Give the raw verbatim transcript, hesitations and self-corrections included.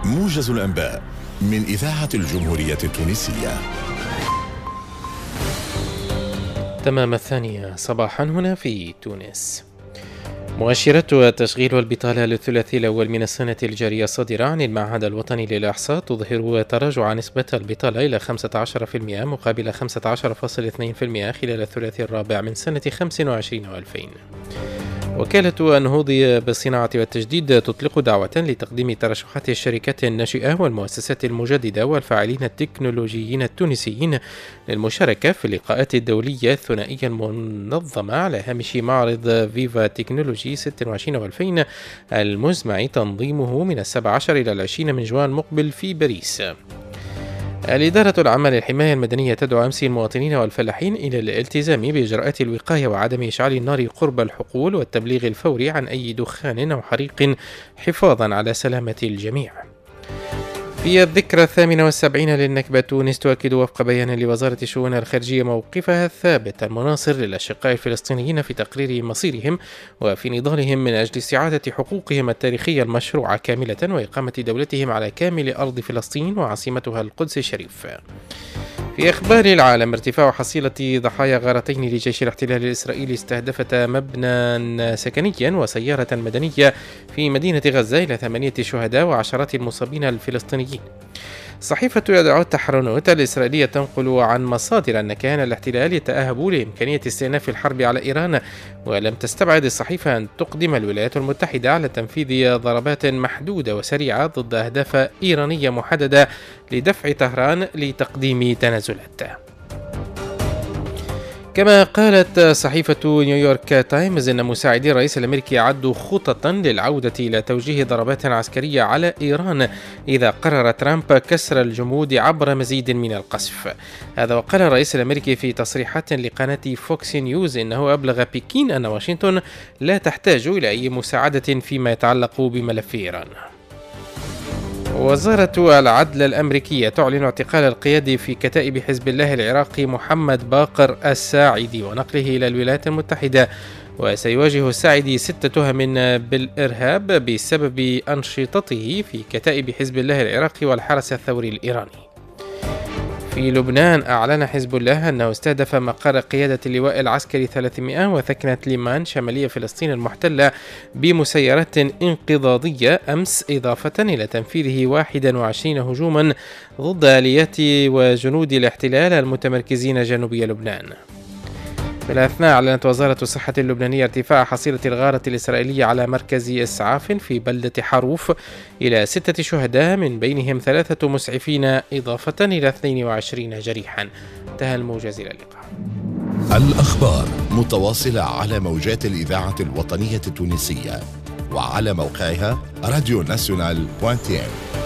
موجز الأنباء من إذاعة الجمهورية التونسية. تمام الثانية صباحا هنا في تونس. مؤشرات تشغيل البطالة للثلاثي الأول من السنة الجارية الصادرة عن المعهد الوطني للإحصاء تظهر تراجع نسبة البطالة إلى خمسة عشر بالمئة مقابل خمسة عشر فاصلة اثنين بالمئة خلال الثلاثي الرابع من سنة خمسة وعشرين وألفين. وكالة النهوض بالصناعة والتجديد تطلق دعوة لتقديم ترشحات الشركات الناشئة والمؤسسات المجددة والفاعلين التكنولوجيين التونسيين للمشاركة في اللقاءات الدولية الثنائية المنظمة على هامش معرض فيفا تكنولوجي ستة وعشرين وألفين المزمع تنظيمه من السابع عشر إلى العشرين من جوان مقبل في باريس. الإدارة العامة للحماية المدنية تدعو أمس المواطنين والفلاحين إلى الالتزام بإجراءات الوقاية وعدم إشعال النار قرب الحقول والتبليغ الفوري عن أي دخان أو حريق حفاظا على سلامة الجميع. في الذكرى الثامنة والسبعين للنكبة، تونس تؤكد وفق بيان لوزارة الشؤون الخارجية موقفها الثابت المناصر للأشقاء الفلسطينيين في تقرير مصيرهم وفي نضالهم من أجل استعادة حقوقهم التاريخية المشروعة كاملة وإقامة دولتهم على كامل أرض فلسطين وعاصمتها القدس الشريف. في أخبار العالم، ارتفاع حصيلة ضحايا غارتين لجيش الاحتلال الإسرائيلي استهدفتا مبنى سكنيا وسيارة مدنية في مدينة غزة إلى ثمانية شهداء وعشرات المصابين الفلسطينيين. صحيفة يدعوت تحرنوت الإسرائيلية تنقل عن مصادر أن كيان الاحتلال يتأهب لإمكانية استئناف الحرب على إيران، ولم تستبعد الصحيفة أن تقدم الولايات المتحدة على تنفيذ ضربات محدودة وسريعة ضد أهداف إيرانية محددة لدفع طهران لتقديم تنازلات. كما قالت صحيفة نيويورك تايمز أن مساعدي الرئيس الأمريكي أعدوا خططا للعودة إلى توجيه ضربات عسكرية على إيران إذا قرر ترامب كسر الجمود عبر مزيد من القصف. هذا وقال الرئيس الأمريكي في تصريحات لقناة فوكس نيوز إنه أبلغ بكين أن واشنطن لا تحتاج إلى أي مساعدة فيما يتعلق بملف إيران. وزارة العدل الأمريكية تعلن اعتقال القيادي في كتائب حزب الله العراقي محمد باقر الساعدي ونقله إلى الولايات المتحدة، وسيواجه الساعدي ست تهم بالإرهاب بسبب أنشطته في كتائب حزب الله العراقي والحرس الثوري الإيراني. في لبنان، أعلن حزب الله أنه استهدف مقر قيادة اللواء العسكري ثلاثمائة وثكنة ليمان شمالية فلسطين المحتلة بمسيرات انقضاضية أمس، إضافة إلى تنفيذه واحد وعشرين هجوما ضد آليات وجنود الاحتلال المتمركزين جنوبي لبنان. في الأثناء، أعلنت وزارة الصحة اللبنانية ارتفاع حصيلة الغارة الإسرائيلية على مركز إسعاف في بلدة حروف إلى ستة شهداء من بينهم ثلاثة مسعفين، إضافة إلى اثنين وعشرين جريحا. انتهى الموجز، إلى اللقاء. الأخبار متواصلة على موجات الإذاعة الوطنية التونسية وعلى موقعها راديو ناسيونال دوت تي إم.